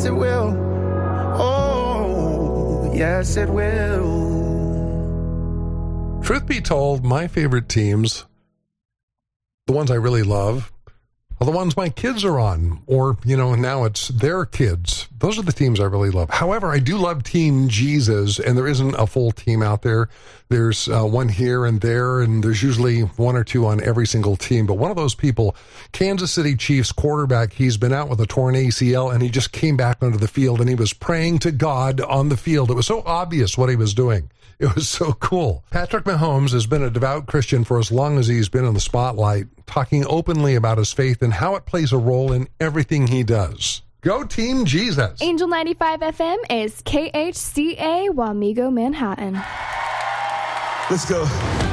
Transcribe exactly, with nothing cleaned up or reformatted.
yes it will. Oh, yes it will. Truth be told, my favorite teams, the ones I really love, are the ones my kids are on, or, you know, now it's their kids. Those are the teams I really love. However, I do love Team Jesus, and there isn't a full team out there. There's uh, one here and there, and there's usually one or two on every single team. But one of those people, Kansas City Chiefs quarterback, he's been out with a torn A C L, and he just came back onto the field, and he was praying to God on the field. It was so obvious what he was doing. It was so cool. Patrick Mahomes has been a devout Christian for as long as he's been in the spotlight, talking openly about his faith and how it plays a role in everything he does. Go Team Jesus. Angel ninety-five F M is K H C A Wamego, Manhattan. Let's go.